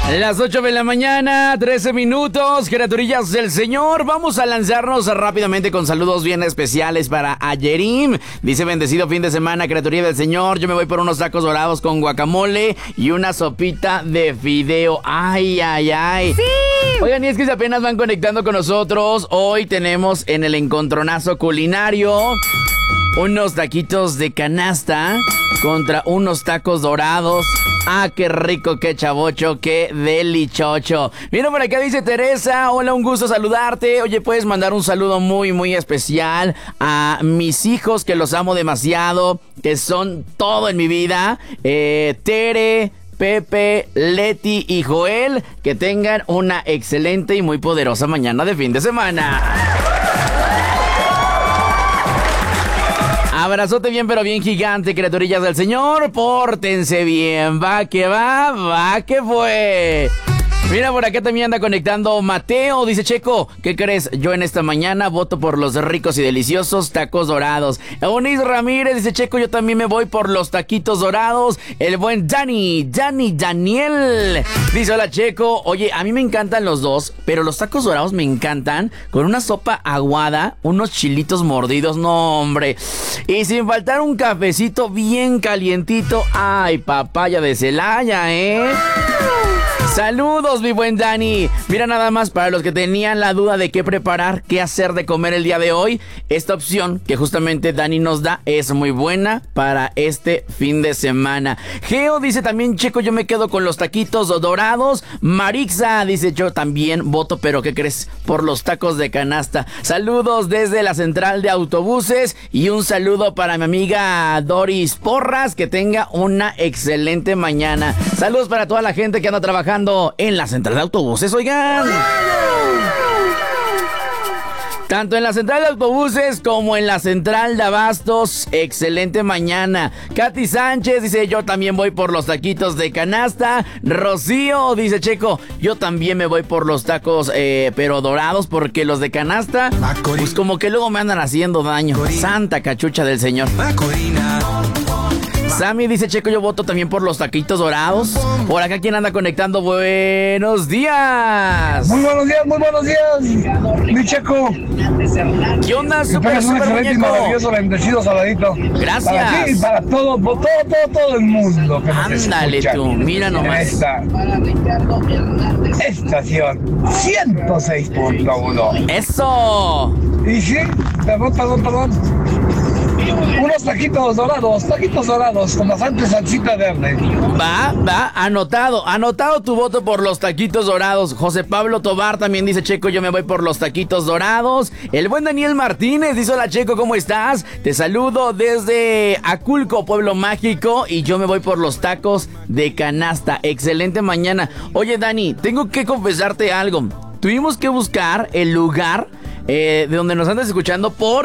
Las 8 de la mañana, 13 minutos, criaturillas del Señor. Vamos a lanzarnos rápidamente con saludos bien especiales para Ayerim. Dice: bendecido fin de semana, criaturilla del Señor. Yo me voy por unos tacos dorados con guacamole y una sopita de fideo. Ay, ay, ay. ¡Sí! Oigan, y es que si apenas van conectando con nosotros, hoy tenemos en el encontronazo culinario unos taquitos de canasta contra unos tacos dorados. ¡Ah, qué rico, qué chavocho, qué delichocho! Mira, por acá dice Teresa: hola, un gusto saludarte. Oye, puedes mandar un saludo muy, muy especial a mis hijos, que los amo demasiado, que son todo en mi vida. Tere, Pepe, Leti y Joel, que tengan una excelente y muy poderosa mañana de fin de semana. Abrazote bien, pero bien gigante, criaturillas del Señor. Pórtense bien. Va que va, va que fue. Mira, por acá también anda conectando Mateo. Dice: Checo, ¿qué crees? Yo en esta mañana voto por los ricos y deliciosos tacos dorados. Eunice Ramírez dice: Checo, yo también me voy por los taquitos dorados. El buen Daniel dice: hola, Checo. Oye, a mí me encantan los dos, pero los tacos dorados me encantan con una sopa aguada, unos chilitos mordidos. No, hombre. Y sin faltar un cafecito bien calientito. Ay, papaya de Celaya, Saludos, mi buen Dani. Mira, nada más, para los que tenían la duda de qué preparar, qué hacer de comer el día de hoy, esta opción que justamente Dani nos da es muy buena para este fin de semana. Geo dice también: Checo, yo me quedo con los taquitos dorados. Marixa dice: yo también voto, pero ¿qué crees? Por los tacos de canasta. Saludos desde la central de autobuses y un saludo para mi amiga Doris Porras, que tenga una excelente mañana. Saludos para toda la gente que anda trabajando en la central de autobuses, oigan. Tanto en la central de autobuses como en la central de abastos, excelente mañana. Katy Sánchez dice: yo también voy por los taquitos de canasta. Rocío dice: Checo, yo también me voy por los tacos, pero dorados, porque los de canasta, pues como que luego me andan haciendo daño. Santa cachucha del Señor. Sammy dice: Checo, yo voto también por los taquitos dorados. Por acá, ¿quién anda conectando? Buenos días. Muy buenos días, mi Checo. ¿Qué onda, super muñeco? Maravilloso, bendecido, saladito. Gracias. Para ti y para todo el mundo que nos ándale escucha. Tú, mira nomás. Esta estación 106.1. ¡Eso! Y sí, perdón. Unos taquitos dorados con bastante salsita verde. Va, anotado tu voto por los taquitos dorados. José Pablo Tobar también dice: Checo, yo me voy por los taquitos dorados. El buen Daniel Martínez dice: hola, Checo, ¿cómo estás? Te saludo desde Aculco, Pueblo Mágico, y yo me voy por los tacos de canasta. Excelente mañana. Oye, Dani, tengo que confesarte algo. Tuvimos que buscar el lugar de donde nos andas escuchando